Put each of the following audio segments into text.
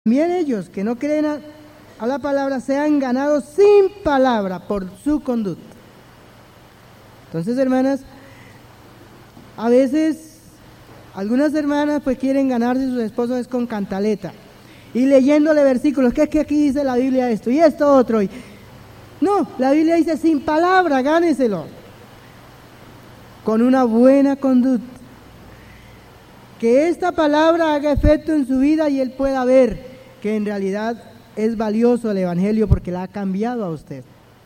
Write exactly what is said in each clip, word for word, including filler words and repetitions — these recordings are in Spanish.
También ellos que no creen a, a la palabra sean ganados sin palabra por su conducta. Entonces, hermanas, a veces algunas hermanas pues quieren ganarse sus esposos es con cantaleta y leyéndole versículos, que es que aquí dice la Biblia esto y esto otro. Y... No, la Biblia dice sin palabra, gáneselo. Con una buena conducta. Que esta palabra haga efecto en su vida y él pueda ver que en realidad es valioso el Evangelio porque la ha cambiado a usted.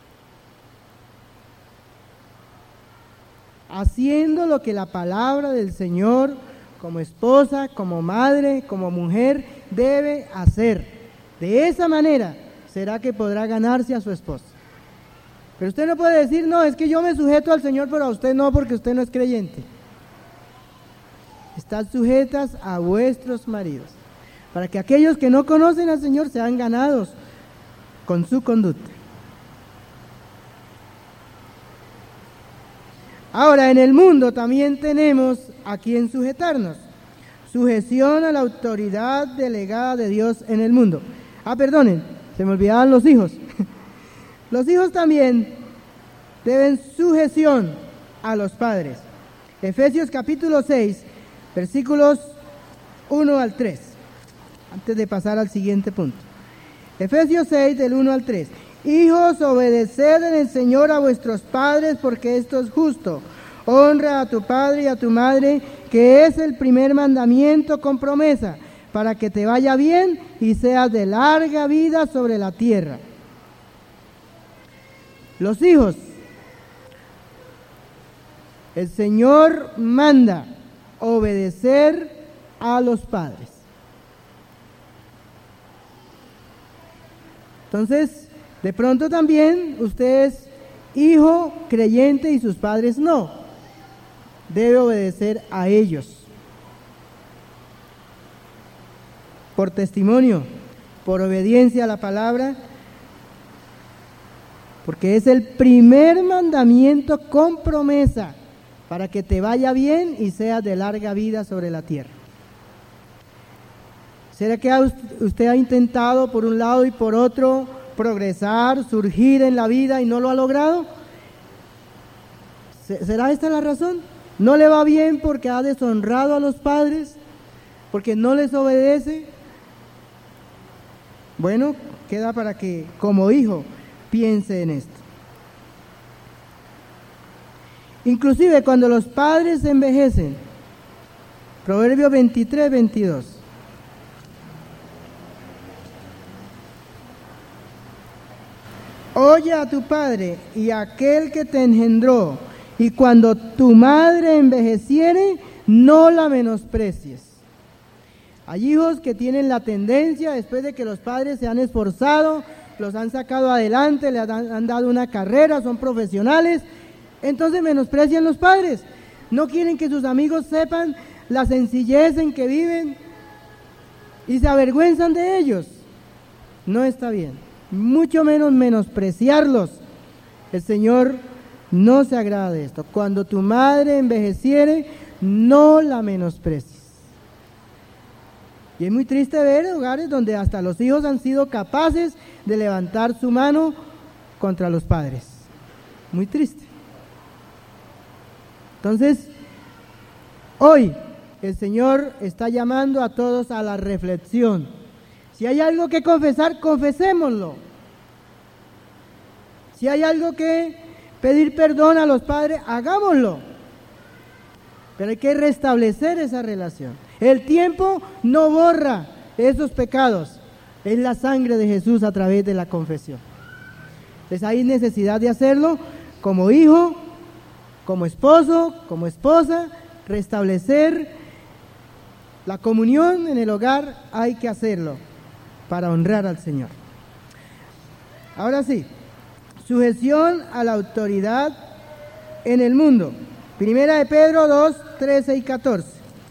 Haciendo lo que la palabra del Señor, como esposa, como madre, como mujer, debe hacer. De esa manera será que podrá ganarse a su esposo. Pero usted no puede decir, no, es que yo me sujeto al Señor, pero a usted no, porque usted no es creyente. Están sujetas a vuestros maridos, para que aquellos que no conocen al Señor sean ganados con su conducta. Ahora, en el mundo también tenemos a quien sujetarnos. Sujeción a la autoridad delegada de Dios en el mundo. Ah, perdonen, se me olvidaban los hijos. Los hijos también deben sujeción a los padres. Efesios capítulo seis, versículos uno al tres. Antes de pasar al siguiente punto. Efesios seis, del uno al tres. Hijos, obedeced en el Señor a vuestros padres, porque esto es justo. Honra a tu padre y a tu madre, que es el primer mandamiento con promesa, para que te vaya bien y seas de larga vida sobre la tierra. Los hijos, el Señor manda obedecer a los padres. Entonces, de pronto también usted es hijo creyente y sus padres no. Debe obedecer a ellos. Por testimonio, por obediencia a la palabra, porque es el primer mandamiento con promesa para que te vaya bien y seas de larga vida sobre la tierra. ¿Será que usted ha intentado por un lado y por otro progresar, surgir en la vida y no lo ha logrado? ¿Será esta la razón? ¿No le va bien porque ha deshonrado a los padres? ¿Porque no les obedece? Bueno, queda para que como hijo piense en esto. Inclusive cuando los padres envejecen, Proverbios veintitrés, veintidós. Oye a tu padre y a aquel que te engendró, y cuando tu madre envejeciere, no la menosprecies. Hay hijos que tienen la tendencia, después de que los padres se han esforzado, los han sacado adelante, les han, han dado una carrera, son profesionales, entonces menosprecian los padres. No quieren que sus amigos sepan la sencillez en que viven y se avergüenzan de ellos. No está bien. Mucho menos menospreciarlos. El Señor no se agrada de esto. Cuando tu madre envejeciere, no la menosprecies. Y es muy triste ver hogares donde hasta los hijos han sido capaces de levantar su mano contra los padres. Muy triste. Entonces, hoy el Señor está llamando a todos a la reflexión. Si hay algo que confesar, confesémoslo. Si hay algo que pedir perdón a los padres, hagámoslo. Pero hay que restablecer esa relación. El tiempo no borra esos pecados. Es la sangre de Jesús a través de la confesión. Entonces hay necesidad de hacerlo como hijo, como esposo, como esposa, restablecer la comunión en el hogar, hay que hacerlo para honrar al Señor. Ahora sí, sujeción a la autoridad en el mundo. Primera de Pedro dos, trece y catorce.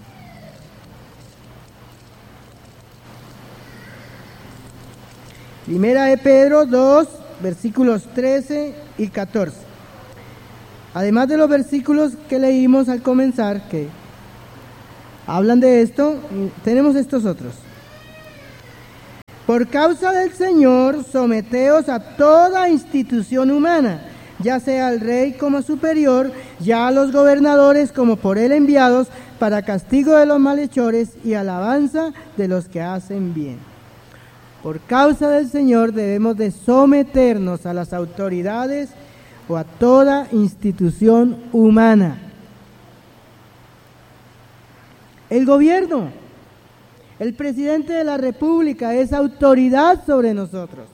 Primera de Pedro dos, versículos trece y catorce. Además de los versículos que leímos al comenzar, que hablan de esto, tenemos estos otros. Por causa del Señor, someteos a toda institución humana, ya sea al rey como superior, ya a los gobernadores como por él enviados, para castigo de los malhechores y alabanza de los que hacen bien. Por causa del Señor debemos de someternos a las autoridades o a toda institución humana. El gobierno, el presidente de la República es autoridad sobre nosotros.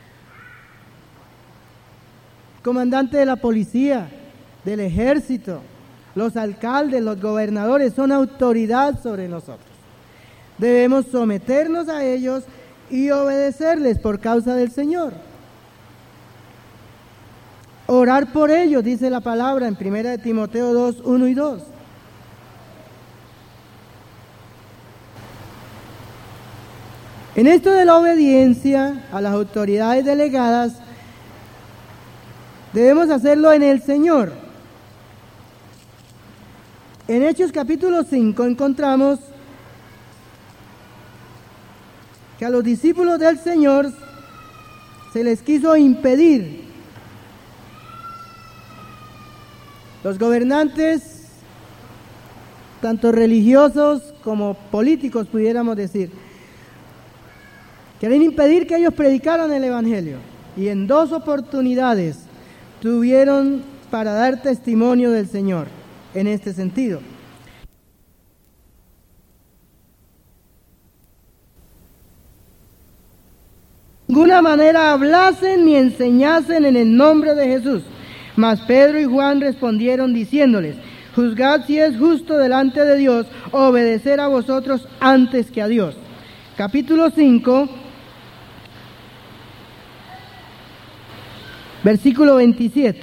Comandante de la policía, del ejército, los alcaldes, los gobernadores son autoridad sobre nosotros. Debemos someternos a ellos y obedecerles por causa del Señor. Orar por ellos, dice la palabra en primera de Timoteo dos, uno y dos. En esto de la obediencia a las autoridades delegadas, debemos hacerlo en el Señor. En Hechos capítulo cinco encontramos que a los discípulos del Señor se les quiso impedir. Los gobernantes, tanto religiosos como políticos, pudiéramos decir, quieren impedir que ellos predicaran el Evangelio. Y en dos oportunidades tuvieron para dar testimonio del Señor en este sentido. De ninguna manera hablasen ni enseñasen en el nombre de Jesús. Mas Pedro y Juan respondieron diciéndoles: juzgad si es justo delante de Dios obedecer a vosotros antes que a Dios. Capítulo cinco, versículo veintisiete.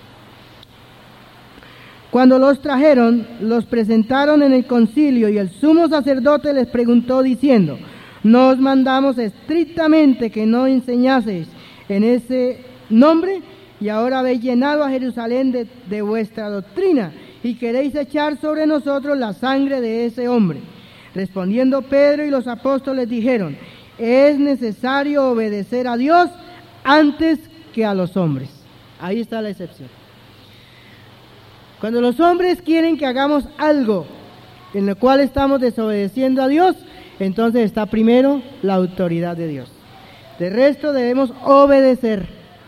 Cuando los trajeron, los presentaron en el concilio, y el sumo sacerdote les preguntó diciendo: ¿no os mandamos estrictamente que no enseñaseis en ese nombre? Y ahora habéis llenado a Jerusalén de, de vuestra doctrina, y queréis echar sobre nosotros la sangre de ese hombre. Respondiendo Pedro y los apóstoles dijeron: es necesario obedecer a Dios antes que a los hombres. Ahí está la excepción. Cuando los hombres quieren que hagamos algo en lo cual estamos desobedeciendo a Dios, entonces está primero la autoridad de Dios. De resto debemos obedecer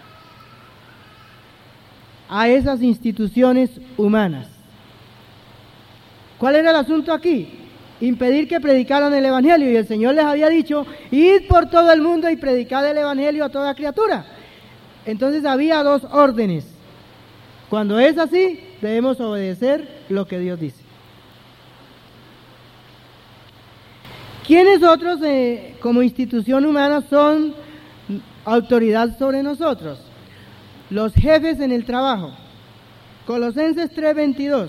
a esas instituciones humanas. ¿Cuál era el asunto aquí? Impedir que predicaran el Evangelio, y el Señor les había dicho: id por todo el mundo y predicad el Evangelio a toda criatura. Entonces había dos órdenes. Cuando es así, debemos obedecer lo que Dios dice. ¿Quiénes otros eh, como institución humana son autoridad sobre nosotros? Los jefes en el trabajo. Colosenses tres veintidós.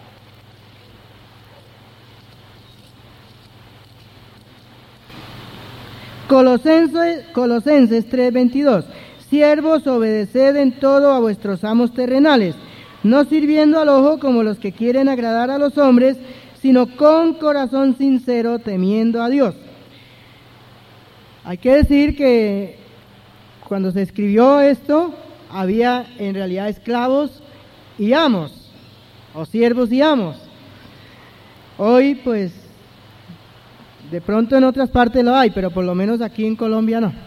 Colosenses, Colosenses tres veintidós. Siervos, obedeced en todo a vuestros amos terrenales, no sirviendo al ojo como los que quieren agradar a los hombres, sino con corazón sincero, temiendo a Dios. Hay que decir que cuando se escribió esto, había en realidad esclavos y amos, o siervos y amos. Hoy, pues, de pronto en otras partes lo hay, pero por lo menos aquí en Colombia no.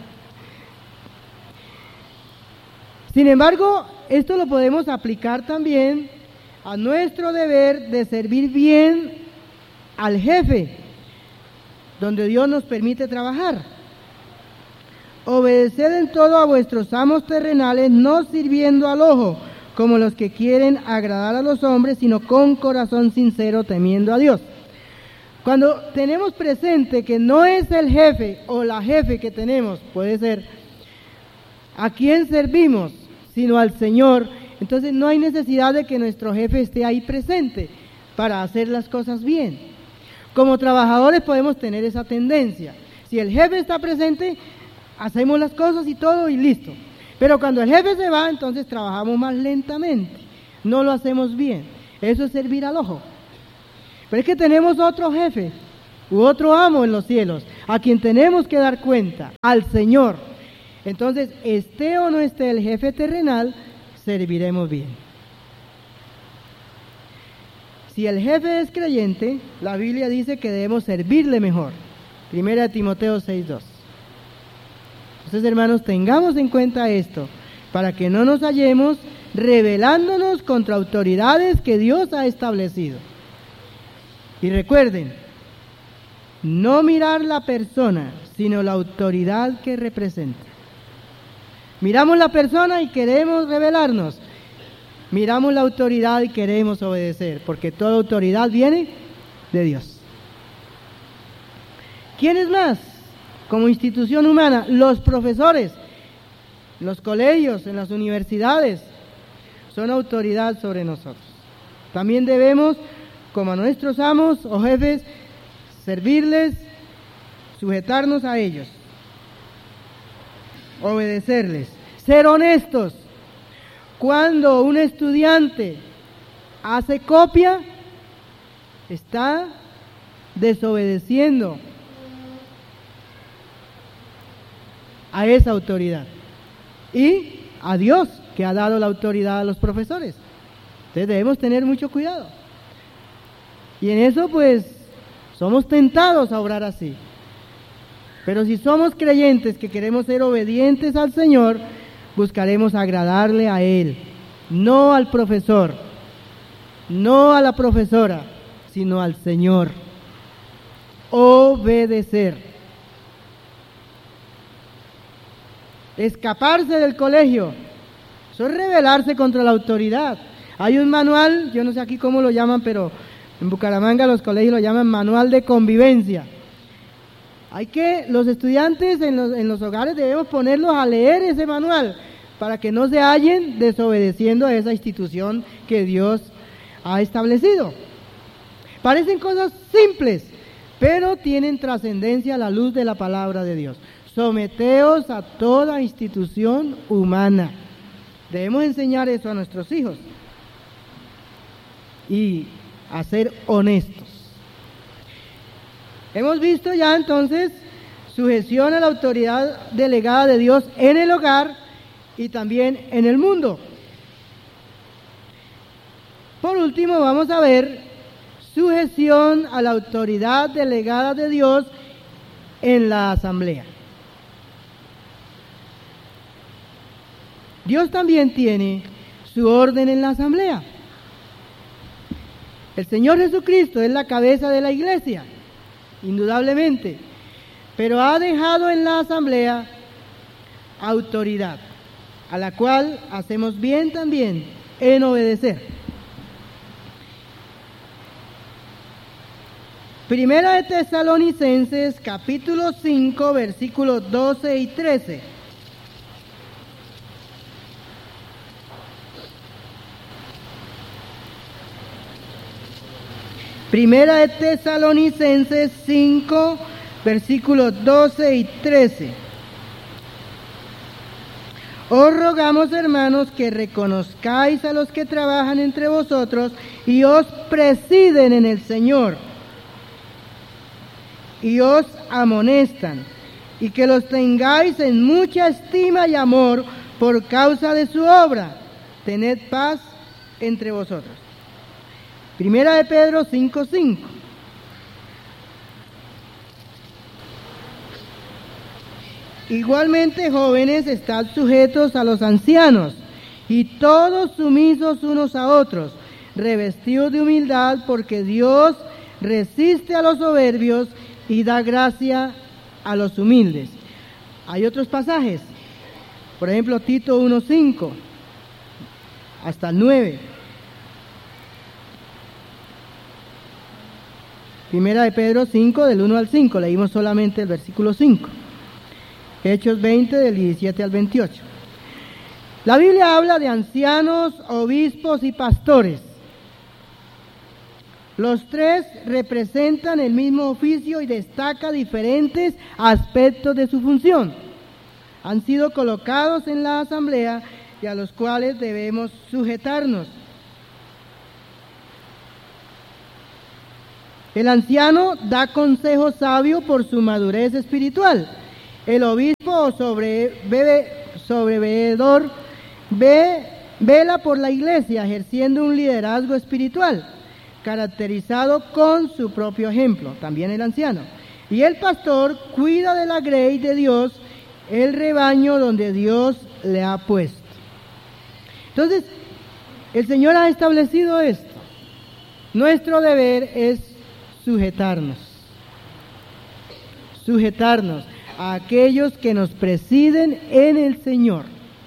Sin embargo, esto lo podemos aplicar también a nuestro deber de servir bien al jefe, donde Dios nos permite trabajar. Obedeced en todo a vuestros amos terrenales, no sirviendo al ojo, como los que quieren agradar a los hombres, sino con corazón sincero, temiendo a Dios. Cuando tenemos presente que no es el jefe o la jefe que tenemos, puede ser a quién servimos, sino al Señor, entonces no hay necesidad de que nuestro jefe esté ahí presente para hacer las cosas bien. Como trabajadores podemos tener esa tendencia. Si el jefe está presente, hacemos las cosas y todo y listo. Pero cuando el jefe se va, entonces trabajamos más lentamente, no lo hacemos bien. Eso es servir al ojo. Pero es que tenemos otro jefe, u otro amo en los cielos, a quien tenemos que dar cuenta, al Señor. Entonces, esté o no esté el jefe terrenal, serviremos bien. Si el jefe es creyente, la Biblia dice que debemos servirle mejor. Primera de Timoteo seis dos. Entonces, hermanos, tengamos en cuenta esto, para que no nos hallemos rebelándonos contra autoridades que Dios ha establecido. Y recuerden, no mirar la persona, sino la autoridad que representa. Miramos la persona y queremos rebelarnos. Miramos la autoridad y queremos obedecer, porque toda autoridad viene de Dios. ¿Quién es más? Como institución humana, los profesores, los colegios, en las universidades, son autoridad sobre nosotros. También debemos, como a nuestros amos o jefes, servirles, sujetarnos a ellos, obedecerles, ser honestos. Cuando un estudiante hace copia, está desobedeciendo a esa autoridad y a Dios, que ha dado la autoridad a los profesores. Entonces debemos tener mucho cuidado. Y en eso pues somos tentados a obrar así. Pero si somos creyentes que queremos ser obedientes al Señor, buscaremos agradarle a Él, no al profesor, no a la profesora, sino al Señor. Obedecer. Escaparse del colegio, eso es rebelarse contra la autoridad. Hay un manual, yo no sé aquí cómo lo llaman, pero en Bucaramanga los colegios lo llaman manual de convivencia. Hay que, los estudiantes en los, en los hogares debemos ponerlos a leer ese manual para que no se hallen desobedeciendo a esa institución que Dios ha establecido. Parecen cosas simples, pero tienen trascendencia a la luz de la palabra de Dios. Someteos a toda institución humana. Debemos enseñar eso a nuestros hijos y a ser honestos. Hemos visto ya entonces sujeción a la autoridad delegada de Dios en el hogar y también en el mundo. Por último, vamos a ver sujeción a la autoridad delegada de Dios en la asamblea. Dios también tiene su orden en la asamblea. El Señor Jesucristo es la cabeza de la iglesia, indudablemente, pero ha dejado en la asamblea autoridad, a la cual hacemos bien también en obedecer. Primera de Tesalonicenses, capítulo cinco, versículos doce y trece. Primera de Tesalonicenses cinco, versículos doce y trece. Os rogamos, hermanos, que reconozcáis a los que trabajan entre vosotros y os presiden en el Señor, y os amonestan, y que los tengáis en mucha estima y amor por causa de su obra. Tened paz entre vosotros. Primera de Pedro cinco cinco. Igualmente, jóvenes, estad sujetos a los ancianos, y todos sumisos unos a otros, revestidos de humildad, porque Dios resiste a los soberbios y da gracia a los humildes. Hay otros pasajes, por ejemplo, Tito uno cinco, hasta el nueve. Primera de Pedro cinco, del uno al cinco, leímos solamente el versículo cinco. Hechos veinte, del diecisiete al veintiocho. La Biblia habla de ancianos, obispos y pastores. Los tres representan el mismo oficio y destaca diferentes aspectos de su función. Han sido colocados en la asamblea y a los cuales debemos sujetarnos. El anciano da consejo sabio por su madurez espiritual. El obispo o sobre, bebe, sobreveedor ve, vela por la iglesia, ejerciendo un liderazgo espiritual, caracterizado con su propio ejemplo, también el anciano. Y el pastor cuida de la grey de Dios, el rebaño donde Dios le ha puesto. Entonces, el Señor ha establecido esto. Nuestro deber es sujetarnos, sujetarnos a aquellos que nos presiden en el Señor.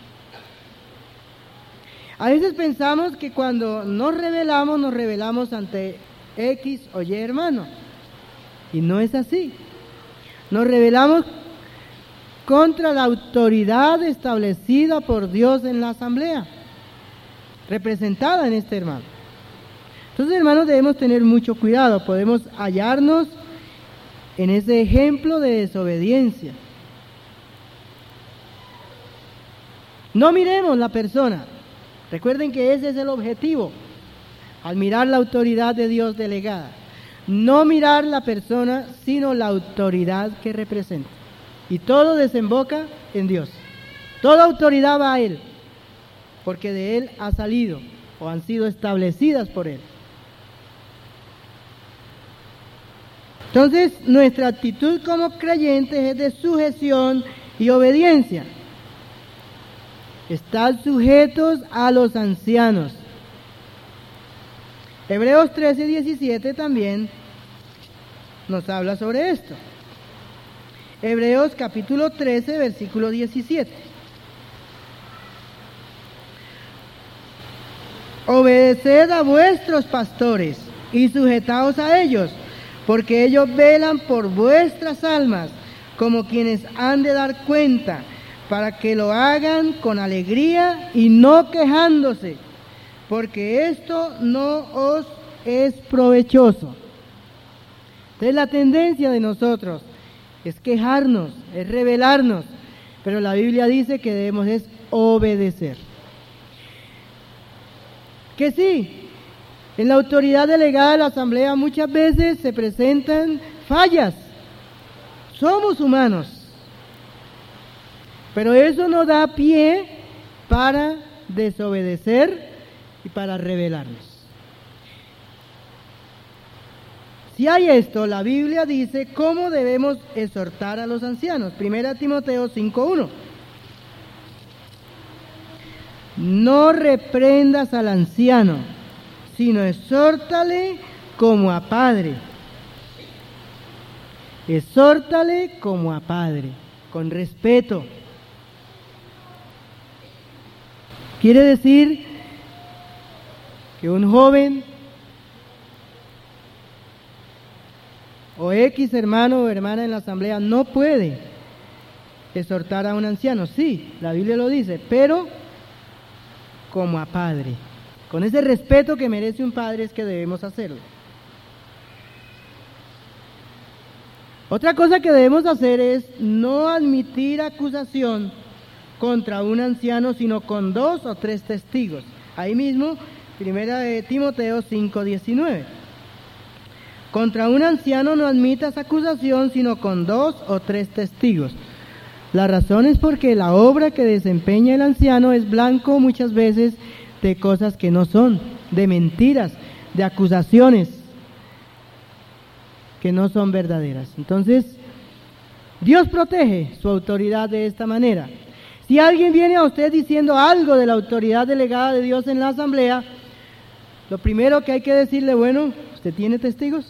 A veces pensamos que cuando nos rebelamos, nos rebelamos ante X o Y hermano, y no es así. Nos rebelamos contra la autoridad establecida por Dios en la asamblea, representada en este hermano. Entonces, hermanos, debemos tener mucho cuidado. Podemos hallarnos en ese ejemplo de desobediencia. No miremos la persona. Recuerden que ese es el objetivo al mirar la autoridad de Dios delegada. No mirar la persona, sino la autoridad que representa. Y todo desemboca en Dios. Toda autoridad va a Él, porque de Él ha salido o han sido establecidas por Él. Entonces, nuestra actitud como creyentes es de sujeción y obediencia. Estar sujetos a los ancianos. Hebreos trece, diecisiete también nos habla sobre esto. Hebreos capítulo trece, versículo diecisiete. Obedeced a vuestros pastores y sujetaos a ellos, porque ellos velan por vuestras almas, como quienes han de dar cuenta, para que lo hagan con alegría y no quejándose, porque esto no os es provechoso. Entonces, la tendencia de nosotros es quejarnos, es rebelarnos, pero la Biblia dice que debemos es obedecer. Que sí, en la autoridad delegada de la asamblea muchas veces se presentan fallas. Somos humanos. Pero eso no da pie para desobedecer y para rebelarnos. Si hay esto, la Biblia dice cómo debemos exhortar a los ancianos. Primera Timoteo cinco uno. No reprendas al anciano, sino exhórtale como a padre. Exhórtale como a padre, con respeto. Quiere decir que un joven o X hermano o hermana en la asamblea no puede exhortar a un anciano. Sí, la Biblia lo dice, pero como a padre. Con ese respeto que merece un padre es que debemos hacerlo. Otra cosa que debemos hacer es no admitir acusación contra un anciano, sino con dos o tres testigos. Ahí mismo, primera de Timoteo cinco diecinueve. Contra un anciano no admitas acusación, sino con dos o tres testigos. La razón es porque la obra que desempeña el anciano es blanco muchas veces de cosas que no son, de mentiras, de acusaciones que no son verdaderas. Entonces, Dios protege su autoridad de esta manera. Si alguien viene a usted diciendo algo de la autoridad delegada de Dios en la asamblea, lo primero que hay que decirle, bueno, ¿usted tiene testigos?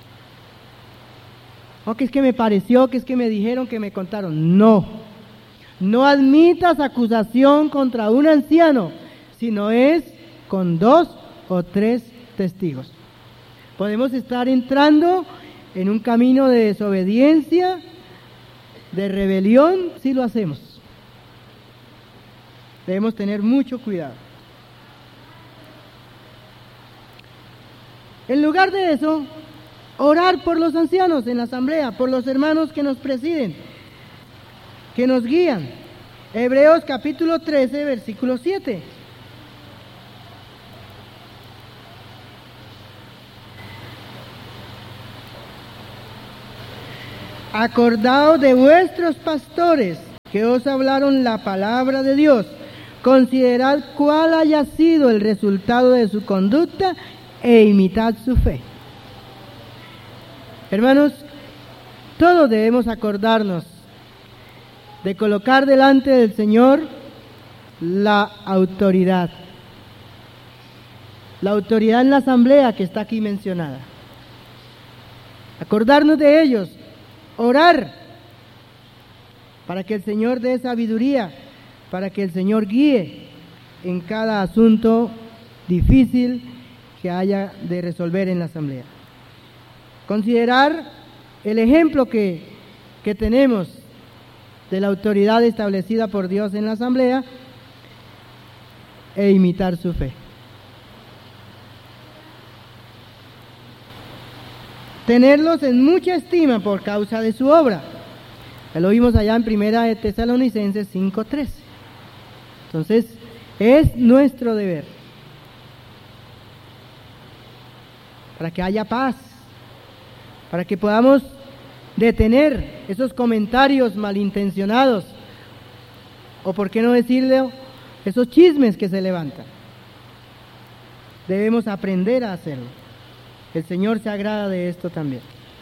O que es que me pareció, que es que me dijeron, que me contaron. No, no admitas acusación contra un anciano, sino es con dos o tres testigos. Podemos estar entrando en un camino de desobediencia, de rebelión, si lo hacemos. Debemos tener mucho cuidado. En lugar de eso, orar por los ancianos en la asamblea, por los hermanos que nos presiden, que nos guían. Hebreos capítulo trece, versículo siete. acordaos de vuestros pastores que os hablaron la palabra de Dios. Considerad cuál haya sido el resultado de su conducta e imitad su fe. Hermanos, todos debemos acordarnos de colocar delante del Señor la autoridad. La autoridad en la asamblea que está aquí mencionada. Acordarnos de ellos, orar para que el Señor dé sabiduría, para que el Señor guíe en cada asunto difícil que haya de resolver en la asamblea. Considerar el ejemplo que, que tenemos de la autoridad establecida por Dios en la asamblea e imitar su fe. Tenerlos en mucha estima por causa de su obra. Ya lo vimos allá en Primera de Tesalonicenses cinco trece. Entonces, es nuestro deber para que haya paz, para que podamos detener esos comentarios malintencionados, o por qué no decirle, esos chismes que se levantan. Debemos aprender a hacerlo. El Señor se agrada de esto también.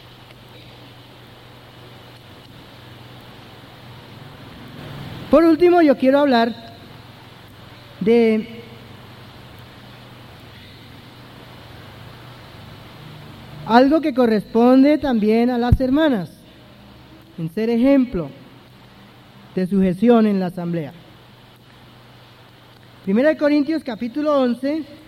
Por último, yo quiero hablar de algo que corresponde también a las hermanas, en ser ejemplo de sujeción en la asamblea. Primera de Corintios capítulo once,